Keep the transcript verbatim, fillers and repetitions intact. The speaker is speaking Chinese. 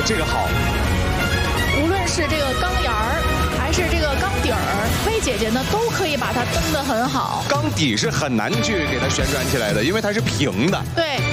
这个好。 无论是这个钢沿儿还是这个钢底儿，薇姐姐呢都可以把它蹬得很好。 钢底是很难去给它旋转起来的，因为它是平的。 对。